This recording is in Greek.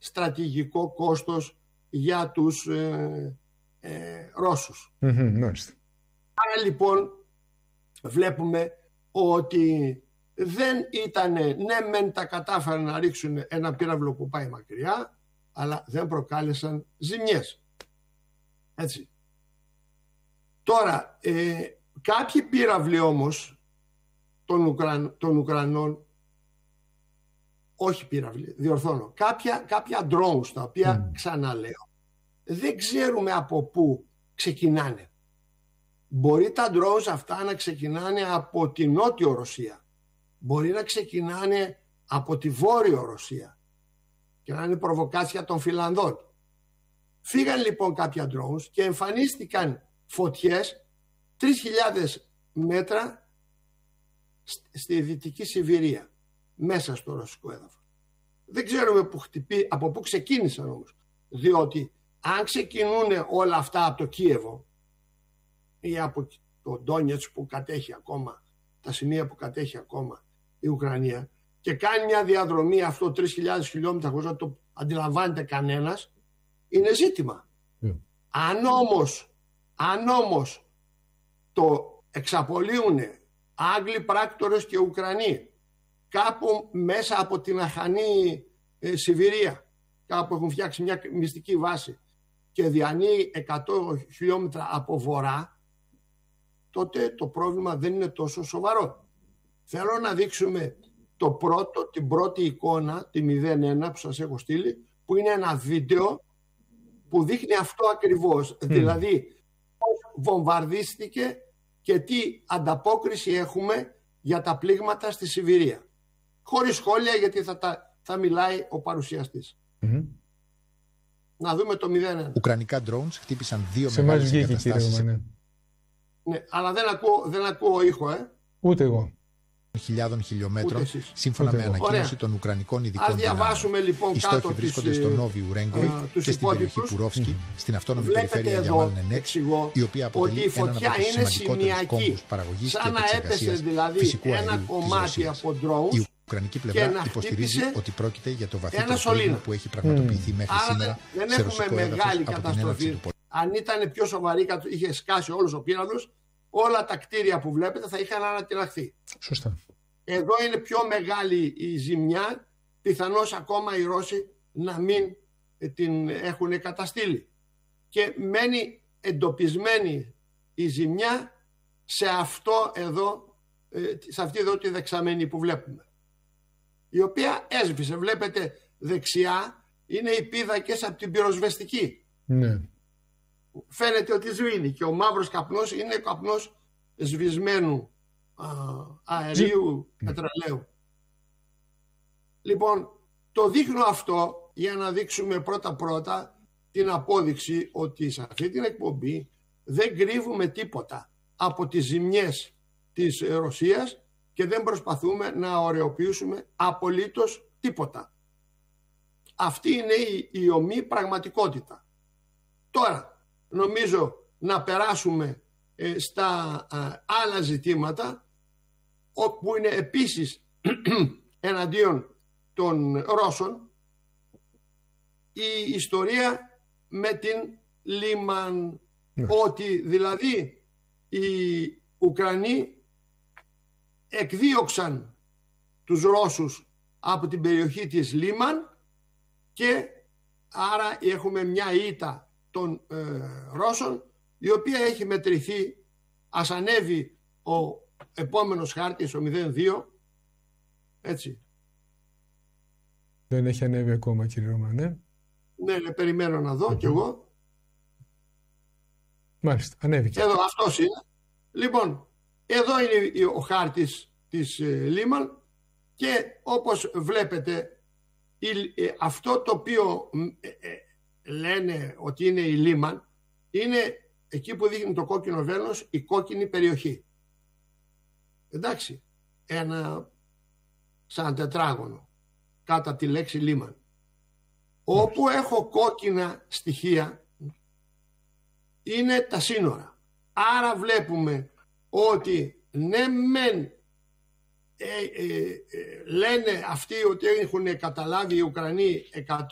στρατηγικό κόστος για τους Ρώσους. Άρα λοιπόν βλέπουμε ότι δεν ήτανε, ναι μεν τα κατάφεραν να ρίξουν ένα πύραυλο που πάει μακριά, αλλά δεν προκάλεσαν ζημιές. Έτσι. Τώρα, κάποιοι πύραυλοι όμως των Ουκρανών, όχι πύραυλοι, διορθώνω, κάποια drones τα οποία ξαναλέω, δεν ξέρουμε από πού ξεκινάνε. Μπορεί τα drones αυτά να ξεκινάνε από τη Νότιο Ρωσία, μπορεί να ξεκινάνε από τη Βόρειο Ρωσία και να είναι προβοκάτσια των Φιλανδών. Φύγαν λοιπόν κάποια drones και εμφανίστηκαν φωτιές 3.000 μέτρα στη Δυτική Σιβηρία, μέσα στο ρωσικό έδαφος. Δεν ξέρουμε από πού ξεκίνησαν όμως, διότι αν ξεκινούν όλα αυτά από το Κίεβο ή από το Ντόνιετς που κατέχει ακόμα, τα σημεία που κατέχει ακόμα η Ουκρανία, και κάνει μια διαδρομή αυτό 3.000 χιλιόμετρα χωρίς να το αντιλαμβάνεται κανένας, είναι ζήτημα. Αν όμως το εξαπολύουν Άγγλοι πράκτορες και Ουκρανοί κάπου μέσα από την αχανή Σιβηρία, κάπου έχουν φτιάξει μια μυστική βάση και διανύει 100 χιλιόμετρα από βορρά, τότε το πρόβλημα δεν είναι τόσο σοβαρό. Θέλω να δείξουμε την πρώτη εικόνα, τη 01 που σας έχω στείλει, που είναι ένα βίντεο που δείχνει αυτό ακριβώς. Δηλαδή πώς βομβαρδίστηκε και τι ανταπόκριση έχουμε για τα πλήγματα στη Σιβηρία. Χωρίς σχόλια, γιατί θα μιλάει ο παρουσιαστής. Να δούμε το 01. Ουκρανικά drones χτύπησαν 2 μεγάλες εγκαταστάσεις. Ναι, αλλά δεν ακούω ήχο, Ούτε εγώ. Χιλιάδων χιλιόμετρων, σύμφωνα με ανακοίνωση των Ουκρανικών ειδικών δυνάμεων. Λοιπόν, οι στόχοι βρίσκονται στο Νόβι Ουρέγκοϊ και στην περιοχή Πουρόφσκι, στην αυτόνομη περιφέρεια Γιαμάλ-Νενέτς, η οποία αποτελεί έναν από τους σημαντικότερους κόμβους παραγωγής και επεξεργασίας φυσικού αερίου της Ρωσίας. Η Ουκρανική πλευρά υποστηρίζει ότι πρόκειται για το βαθύτερο πλήγμα που έχει πραγματοποιηθεί μέχρι σήμερα σε ρωσικό έδαφος από την έναρξη του πολέμου. Αν ήταν πιο σοβαρή, είχε σκάσει όλος ο πύραυλος, όλα τα κτίρια που βλέπετε θα είχαν ανατιναχθεί. Σωστά. Εδώ είναι πιο μεγάλη η ζημιά, πιθανώς ακόμα οι Ρώσοι να μην την έχουν καταστήλει. Και μένει εντοπισμένη η ζημιά σε αυτή εδώ τη δεξαμενή που βλέπουμε, η οποία έσβησε. Βλέπετε δεξιά είναι οι πίδακες από την πυροσβεστική. Ναι. Φαίνεται ότι σβήνει και ο μαύρος καπνός είναι καπνός σβησμένου αερίου πετρελαίου. Λοιπόν, το δείχνω αυτό για να δείξουμε πρώτα την απόδειξη ότι σε αυτή την εκπομπή δεν κρύβουμε τίποτα από τις ζημιές της Ρωσίας και δεν προσπαθούμε να ωρεοποιήσουμε απολύτως τίποτα. Αυτή είναι η ομή πραγματικότητα. Τώρα νομίζω να περάσουμε στα άλλα ζητήματα, όπου είναι επίσης εναντίον των Ρώσων η ιστορία με την Λίμαν. Ότι δηλαδή οι Ουκρανοί εκδίωξαν τους Ρώσους από την περιοχή της Λίμαν και άρα έχουμε μια ήττα των Ρώσων, η οποία έχει μετρηθεί. Ας ανέβει ο επόμενος χάρτης, ο 02, έτσι. Δεν έχει ανέβει ακόμα, κύριε Ρωμανέ. Ναι, περιμένω να δω κι εγώ. Μάλιστα, ανέβηκε. Εδώ αυτός είναι. Λοιπόν, εδώ είναι ο χάρτης της Λίμαν και όπως βλέπετε αυτό το οποίο λένε ότι είναι η Λίμαν είναι εκεί που δείχνει το κόκκινο βέλος, η κόκκινη περιοχή. Εντάξει, ένα σαν τετράγωνο κάτω από τη λέξη Λίμαν. Όπου έχω κόκκινα στοιχεία είναι τα σύνορα. Άρα βλέπουμε ότι ναι μεν λένε αυτοί ότι έχουν καταλάβει οι Ουκρανοί 100